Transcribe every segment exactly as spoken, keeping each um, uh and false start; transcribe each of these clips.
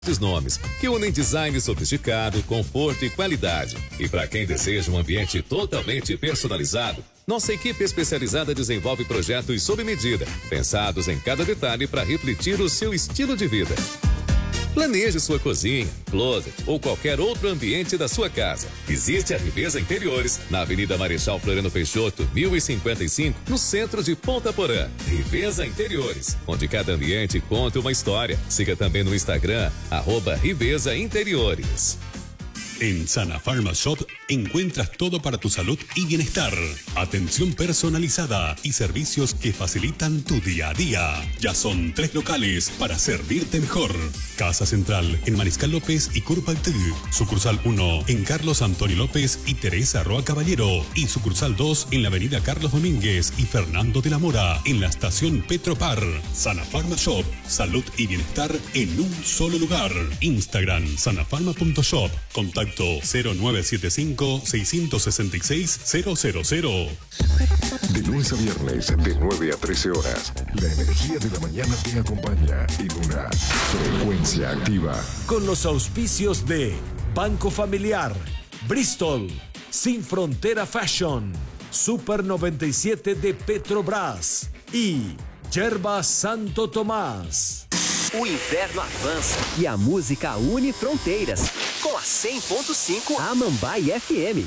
Os nomes que unem design sofisticado, conforto e qualidade. E para quem deseja um ambiente totalmente personalizado, nossa equipe especializada desenvolve projetos sob medida, pensados em cada detalhe para refletir o seu estilo de vida. Planeje sua cozinha, closet ou qualquer outro ambiente da sua casa. Visite a Riveza Interiores, na Avenida Marechal Floriano Peixoto, mil e cinquenta e cinco, no centro de Ponta Porã. Riveza Interiores, onde cada ambiente conta uma história. Siga também no Instagram, arroba Riveza Interiores. En Sana Pharma Shop encuentras todo para tu salud y bienestar. Atención personalizada y servicios que facilitan tu día a día. Ya son tres locales para servirte mejor. Casa Central en Mariscal López y Curpaltí. Sucursal uno en Carlos Antonio López y Teresa Roa Caballero. Y sucursal dos en la avenida Carlos Domínguez y Fernando de la Mora en la estación Petropar. Sana Pharma Shop. Salud y bienestar en un solo lugar. Instagram sanapharma punto shop. Contacto cero nueve siete cinco, seis seis seis, cero cero cero. De lunes a viernes, de nueve a trece horas, la energía de la mañana te acompaña en una frecuencia activa. Con los auspicios de Banco Familiar, Bristol, Sin Frontera Fashion, Super noventa y siete de Petrobras y Yerba Santo Tomás. O inverno avança e a música une fronteiras. Com a cem ponto cinco Amambai F M.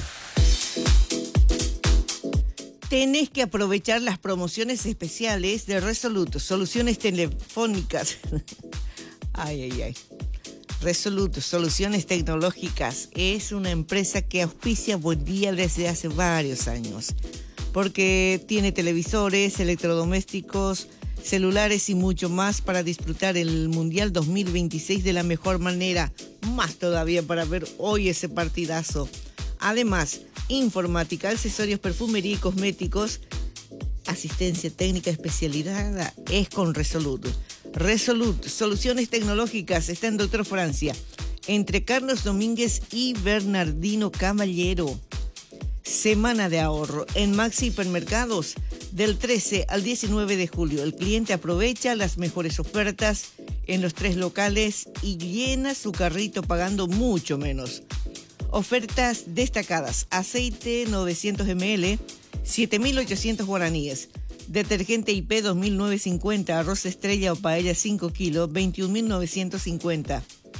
Tenés que aprovechar las promociones especiales de Resolute, soluciones telefónicas. Ay, ay, ay. Resolute, soluciones tecnológicas, es una empresa que auspicia Buen Día desde hace varios años. Porque tiene televisores, electrodomésticos, celulares y mucho más para disfrutar el Mundial dos mil veintiséis de la mejor manera, más todavía para ver hoy ese partidazo. Además, informática, accesorios, perfumería y cosméticos, asistencia técnica especializada es con Resolute. Resolute, soluciones tecnológicas, está en Doctor Francia, entre Carlos Domínguez y Bernardino Caballero. Semana de ahorro en Maxi Hipermercados del trece al diecinueve de julio. El cliente aprovecha las mejores ofertas en los tres locales y llena su carrito pagando mucho menos. Ofertas destacadas: aceite novecientos mililitros, siete mil ochocientos guaraníes. Detergente I P dos mil novecientos cincuenta, arroz estrella o paella cinco kilos, veintiún mil novecientos cincuenta.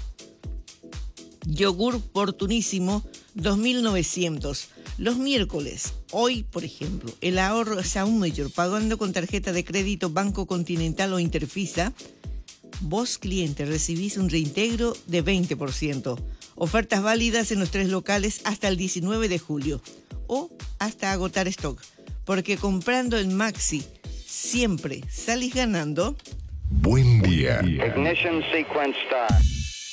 Yogur Portunísimo, dos mil novecientos. Los miércoles, hoy por ejemplo, el ahorro es aún mayor. Pagando con tarjeta de crédito Banco Continental o Interfisa, vos cliente recibís un reintegro de veinte por ciento. Ofertas válidas en los tres locales hasta el diecinueve de julio o hasta agotar stock. Porque comprando en Maxi siempre salís ganando. Buen día. Ignition sequence start.